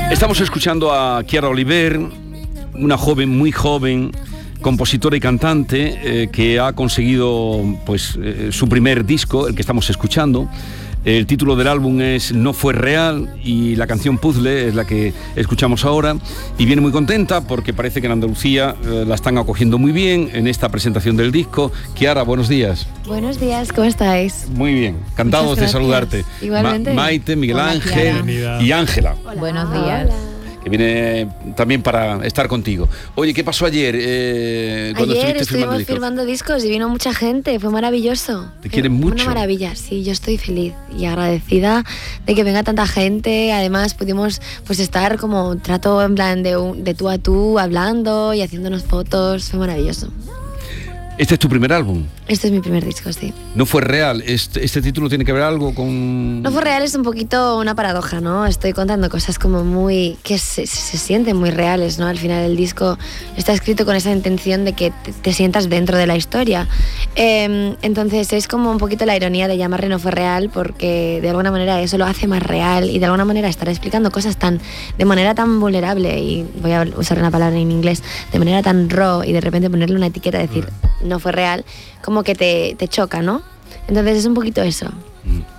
Estamos escuchando a Chiara Oliver, una joven, muy joven, compositora y cantante que ha conseguido su primer disco, el que estamos escuchando. El título del álbum es No fue real y la canción Puzzle es la que escuchamos ahora, y viene muy contenta porque parece que en Andalucía la están acogiendo muy bien en esta presentación del disco. Chiara, buenos días. Buenos días, ¿cómo estáis? Muy bien, encantados de saludarte. Igualmente. Maite, Miguel Ángel y Ángela. Buenos días. Hola. Que viene también para estar contigo. Oye, ¿qué pasó ayer? Cuando Ayer estuviste estuvimos firmando discos y vino mucha gente, fue maravilloso. ¿Te quieren mucho? Una maravilla, sí, yo estoy feliz y agradecida de que venga tanta gente. Además pudimos estar como trato en plan de tú a tú, hablando y haciéndonos fotos, fue maravilloso. Este es tu primer álbum. Este es mi primer disco, sí. No fue real. Este título tiene que ver algo con... No fue real, es un poquito una paradoja, ¿no? Estoy contando cosas como muy... que se sienten muy reales, ¿no? Al final el disco está escrito con esa intención de que te sientas dentro de la historia. Entonces es como un poquito la ironía de llamarle No fue real, porque de alguna manera eso lo hace más real y de alguna manera estar explicando cosas de manera tan vulnerable, y voy a usar una palabra en inglés, de manera tan raw, y de repente ponerle una etiqueta, decir no fue real, como que te choca, ¿no? Entonces es un poquito eso.